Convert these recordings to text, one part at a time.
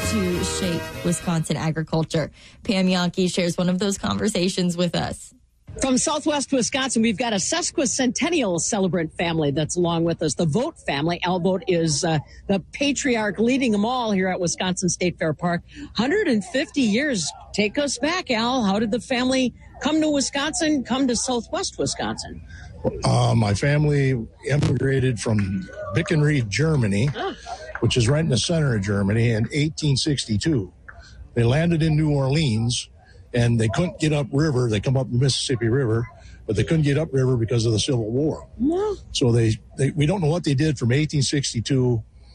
to shape Wisconsin agriculture. Pam Yankee shares one of those conversations with us. From Southwest Wisconsin, we've got a sesquicentennial celebrant family that's along with us, the Vogt family. Al Vogt is the patriarch leading them all here at Wisconsin State Fair Park. 150 years. Take us back, Al. How did the family come to Wisconsin, come to Southwest Wisconsin? My family immigrated from Bickenried, Germany, which is right in the center of Germany, in 1862. They landed in New Orleans, and they couldn't get upriver. They come up the Mississippi River, but they couldn't get upriver because of the Civil War. Yeah. So we don't know what they did from 1862 to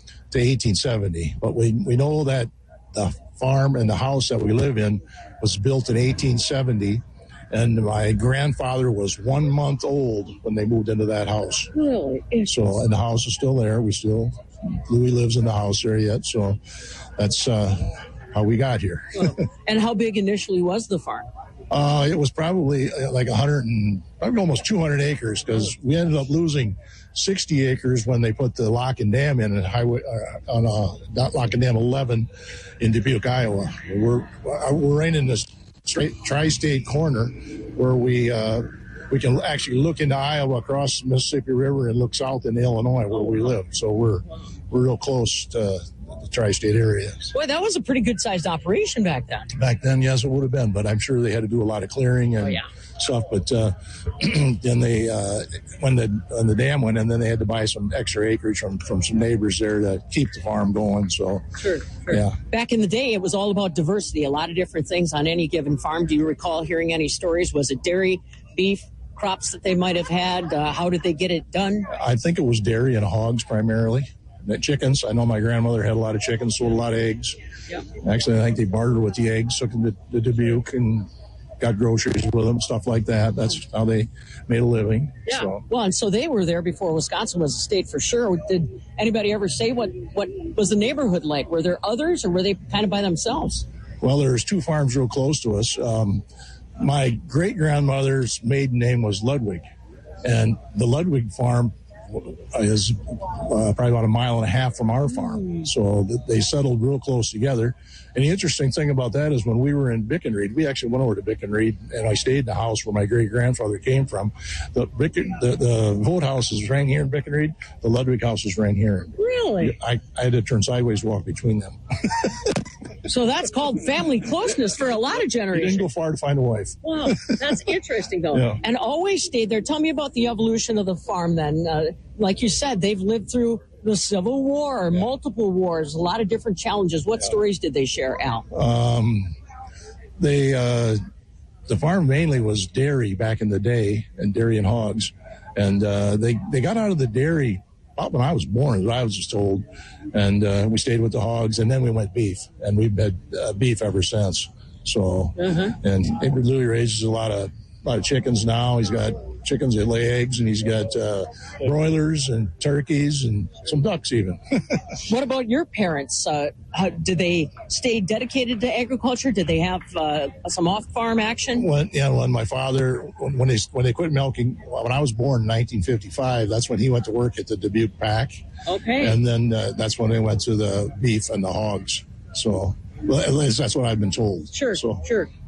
1870, but we know that the farm and the house that we live in was built in 1870, and my grandfather was 1 month old when they moved into that house. Really? So, and the house is still there. Louis lives in the house there yet, so that's how we got here. And how big initially was the farm? It was probably like probably almost 200 acres, because we ended up losing 60 acres when they put the lock and dam in Lock and Dam 11 in Dubuque, Iowa. We're right in this tri-state corner where we can actually look into Iowa across the Mississippi River and look south into Illinois where we live. So we're real close to the tri-state area. Boy, that was a pretty good-sized operation back then. Back then, yes, it would have been, but I'm sure they had to do a lot of clearing and stuff. But then they, when the dam went in, then they had to buy some extra acreage from some neighbors there to keep the farm going. So sure. Yeah. Back in the day, it was all about diversity, a lot of different things on any given farm. Do you recall hearing any stories? Was it dairy, beef, crops that they might have had? How did they get it done? I think it was dairy and hogs primarily. Chickens. I know my grandmother had a lot of chickens, sold a lot of eggs. Yeah. Actually, I think they bartered with the eggs, took them to Dubuque and got groceries with them, stuff like that. That's how they made a living. Yeah. So. Well, and so they were there before Wisconsin was a state for sure. Did anybody ever say what was the neighborhood like? Were there others, or were they kind of by themselves? Well, there's two farms real close to us. My great-grandmother's maiden name was Ludwig, and the Ludwig farm is probably about 1.5 miles from our farm. So they settled real close together. And the interesting thing about that is when we were in Bickenried, we actually went over to Bickenried, and I stayed in the house where my great-grandfather came from. The Vogt house is right here in Bickenried. The Ludwig house is right here. Really? I had to turn sideways to walk between them. So that's called family closeness for a lot of generations. You didn't go far to find a wife. Wow, that's interesting, though. Yeah. And always stayed there. Tell me about the evolution of the farm then. Like you said, they've lived through the Civil War, multiple wars, a lot of different challenges. What stories did they share, Al? The farm mainly was dairy back in the day, and dairy and hogs. And they got out of the dairy about when I was born, as I was just told. And we stayed with the hogs, and then we went beef. And we've had beef ever since. So, and Louis raises a lot of chickens now. He's got chickens that lay eggs, and he's got broilers and turkeys and some ducks even. What about your parents? Did they stay dedicated to agriculture? Did they have some off-farm action? When my father, when they quit milking, when I was born in 1955, that's when he went to work at the Dubuque Pack. Okay. And then that's when they went to the beef and the hogs. So, well, at least that's what I've been told. Sure.